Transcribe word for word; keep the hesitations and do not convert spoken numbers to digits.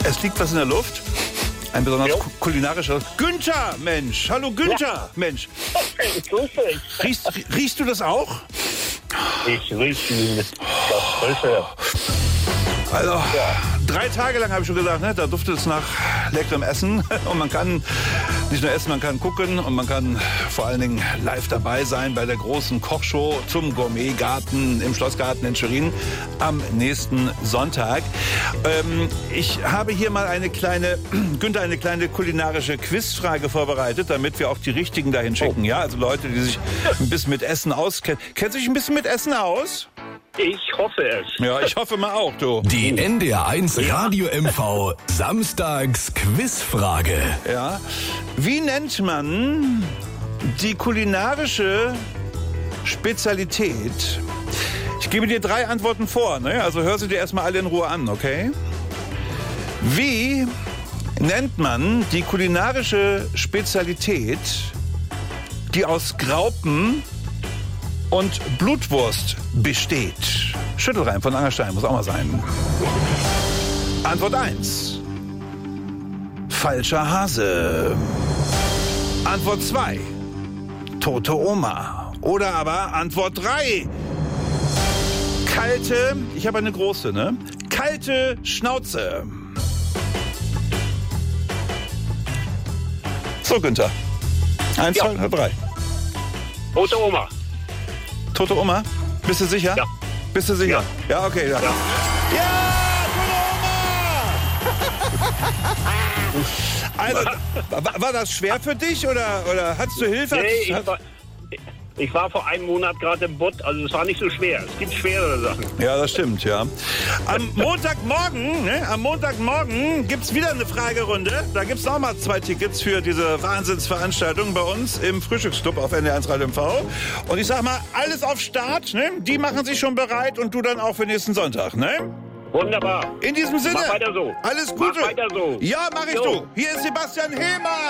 Es liegt was in der Luft. Ein besonders Jo. ku- kulinarischer... Günther, Mensch. Hallo, Günther, Ja. Mensch. Ich grüße dich. Riechst, riechst du das auch? Ich rieche das Frische. Also, drei Tage lang habe ich schon gesagt, ne, da duftet es nach leckerem Essen. Und man kann nicht nur essen, man kann gucken und man kann vor allen Dingen live dabei sein bei der großen Kochshow zum Gourmetgarten im Schlossgarten in Schwerin am nächsten Sonntag. Ähm, ich habe hier mal eine kleine, Günther, eine kleine kulinarische Quizfrage vorbereitet, damit wir auch die Richtigen dahin schicken. Ja, also Leute, die sich ein bisschen mit Essen auskennen. Kennst du dich ein bisschen mit Essen aus? Ich hoffe es. Ja, ich hoffe mal auch, du. Die N D R eins Radio M V Samstags Quizfrage. Ja. Wie nennt man die kulinarische Spezialität? Ich gebe dir drei Antworten vor, ne? Also hör sie dir erstmal alle in Ruhe an, okay? Wie nennt man die kulinarische Spezialität, die aus Graupen und Blutwurst besteht? Schüttelreim von Angerstein muss auch mal sein. Antwort eins. Falscher Hase. Antwort zwei. Tote Oma. Oder aber Antwort drei. Kalte, ich habe eine große, ne? Kalte Schnauze. So, Günther. Eins, Ja. zwei, drei. Tote Oma. Tote Oma? Bist du sicher? Ja. Bist du sicher? Ja, okay. Ja, Ja. ja Tote Oma! Also, war, war das schwer für dich oder, oder hattest du Hilfe? Nee, Hat- ich war, ich war vor einem Monat gerade im Butt, also es war nicht so schwer. Es gibt schwerere Sachen. Ja, das stimmt, ja. Am Montagmorgen, ne, am Montagmorgen gibt's wieder eine Fragerunde. Da gibt's noch mal zwei Tickets für diese Wahnsinnsveranstaltung bei uns im Frühstücksclub auf N D R eins Radio M V. Und ich sag mal, alles auf Start, ne? Die machen sich schon bereit und du dann auch für nächsten Sonntag, ne? Wunderbar. In diesem Sinne. Mach weiter so. Alles Gute. Mach weiter so. Ja, mach ich Jo. du. Hier ist Sebastian Hehmer.